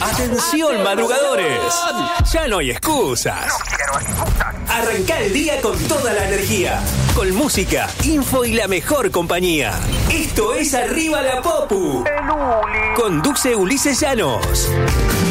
Atención, madrugadores. Ya no hay excusas. Arrancá el día con toda la energía. Con música, info y la mejor compañía. Esto es Arriba la Popu. Conduce Ulises Llanos.